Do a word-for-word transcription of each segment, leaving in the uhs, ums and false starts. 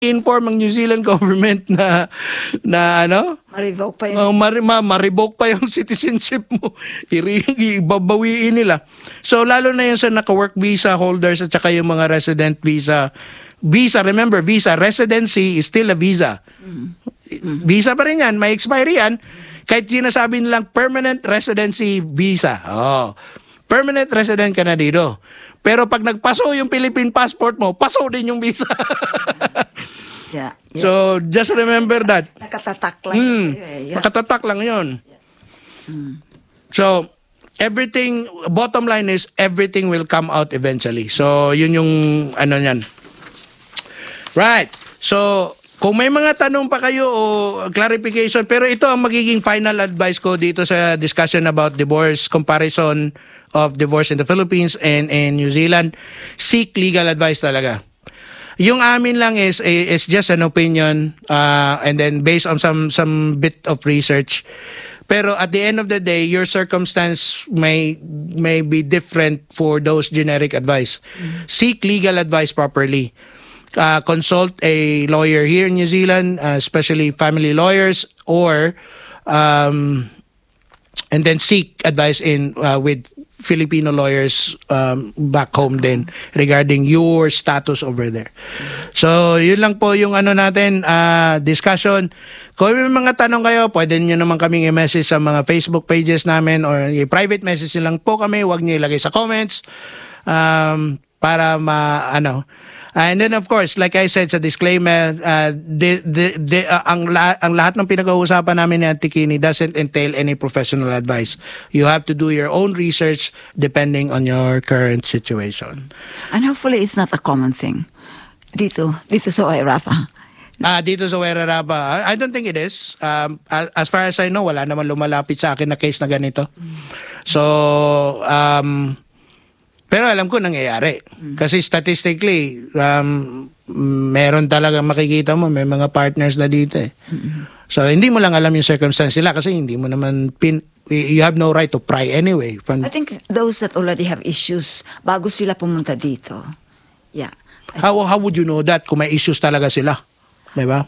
inform ang New Zealand government na na ano Ma-revoke pa yung uh, ma- ma- ma-revoke pa yung citizenship mo. I- ibabawiin nila. So lalo na yung sa naka-work visa holders at saka yung mga resident visa. Visa, remember, visa, residency is still a visa. Mm-hmm. Visa pa rin yan, may expiry yan. Kahit sinasabi nilang permanent residency visa. Oh, permanent resident ka na dito. Pero pag nagpaso yung Philippine passport mo, paso din yung visa. yeah, yeah. So, just remember that. Nakatatak lang. Mm, yeah. Nakatatak lang yun. Yeah. Mm. So, everything, bottom line is, everything will come out eventually. So, yun yung, ano yan. Right. So, kung may mga tanong pa kayo o clarification, pero ito ang magiging final advice ko dito sa discussion about divorce, comparison of divorce in the Philippines and in New Zealand, seek legal advice talaga. Yung amin lang is is just an opinion uh, and then based on some some bit of research. Pero at the end of the day, your circumstance may may be different for those generic advice. Mm-hmm. Seek legal advice properly. Uh, consult a lawyer here in New Zealand, uh, especially family lawyers, or um, and then seek advice in uh, with Filipino lawyers um, back home din regarding your status over there. So, yun lang po yung ano natin, uh, discussion. Kung may mga tanong kayo, pwede nyo naman kaming i-message sa mga Facebook pages namin or i-private message lang po kami. Huwag nyo ilagay sa comments um, para ma, ano, and then of course, like I said sa disclaimer, uh, the, the, the, uh, ang, la- ang lahat ng pinag-uusapan namin ni Auntie Kini doesn't entail any professional advice. You have to do your own research depending on your current situation. And hopefully it's not a common thing. Dito, dito sa Wairarapa. Ah, dito sa Wairarapa, I don't think it is. Um, as, as far as I know, wala naman lumalapit sa akin na case na ganito. So, um, pero alam ko nangyayari. Kasi statistically, um, meron talaga makikita mo, may mga partners na dito eh. So, hindi mo lang alam yung circumstance nila kasi hindi mo naman pin... You have no right to pry anyway. From... I think those that already have issues, bago sila pumunta dito. Yeah. How, how would you know that kung may issues talaga sila? Diba?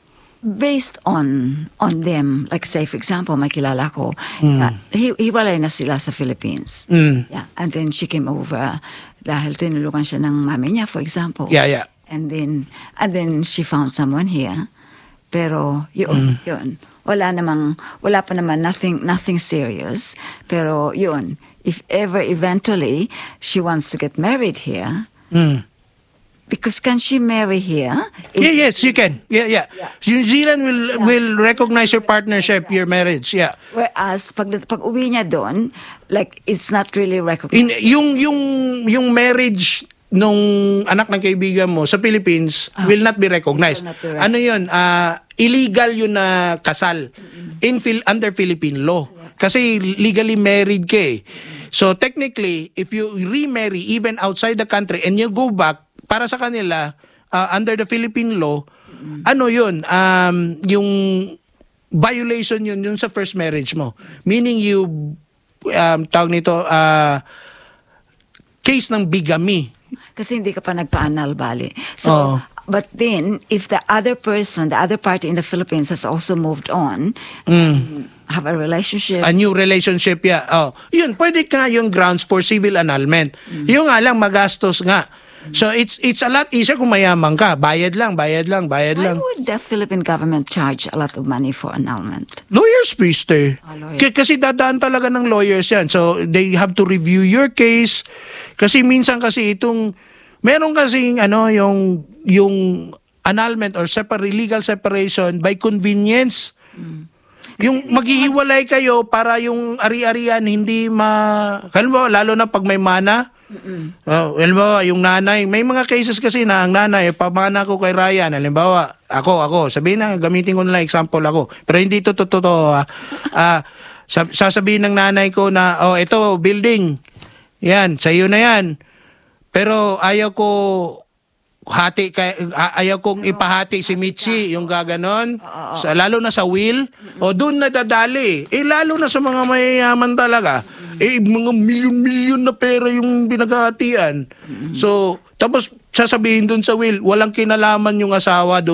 Based on on them, like say for example, may kilala ko, mm. uh, hi- hiwalay na sila sa Philippines. Mm. Yeah, and then she came over dahil tinulungan siya ng mami niya, for example. Yeah, yeah. And then and then she found someone here. Pero yun, mm. yun. Wala namang wala pa naman nothing nothing serious. Pero yun, if ever eventually she wants to get married here, Mm. because can she marry here? Yeah, yes, you can. Yeah, yeah. yeah. New Zealand will yeah. will recognize your partnership, your marriage. Yeah. Whereas pag pag uwi niya doon, like it's not really recognized. In yung yung yung marriage nung anak ng kaibigan mo sa Philippines oh. will not be recognized. Not be recognized. Ano 'yun? Uh, illegal 'yun na kasal mm-hmm. in Phil under Philippine law. Yeah. Kasi legally married ka eh. Mm-hmm. So technically, if you remarry even outside the country and you go back, para sa kanila, uh, under the Philippine law, mm-hmm. ano yun, um, yung violation yun, yun sa first marriage mo. Meaning you, um, tawag nito, uh, case ng bigamy. Kasi hindi ka pa nagpa-annul bali. So, oh. but then, if the other person, the other party in the Philippines has also moved on, mm. have a relationship. A new relationship, yeah. Oh. Yun, pwede ka yung grounds for civil annulment. Mm. Yung nga lang, magastos nga. So it's it's a lot easier kung mayaman ka. Bayad lang, bayad lang, bayad Why lang. Why would the Philippine government charge a lot of money for annulment? Lawyers fees eh. Oh, lawyers. K- kasi dadaan talaga ng lawyers yan. So they have to review your case. Kasi minsan kasi itong, meron kasing ano, yung, yung annulment or separate, legal separation by convenience. Mm. Yung maghihiwalay kayo para yung ari-arian hindi ma... Halimbawa, lalo na pag may mana. Oh, halimbawa, yung nanay, may mga cases kasi na ang nanay, pamana ko kay Ryan, halimbawa, ako, ako, sabihin na, gamitin ko na lang example ako. Pero hindi ito totoo, ha. Ah, sasabihin ng nanay ko na, oh, ito, building. Yan, sa'yo na yan. Pero ayaw ko hati kay ayaw kong ipahati si Mitzi yung gaganon sa, lalo na sa will o doon na dadali eh lalo na sa mga mayayaman talaga eh mga milyon-milyon na pera yung binaghatian so tapos sasabihin dun sa will, walang kinalaman yung asawa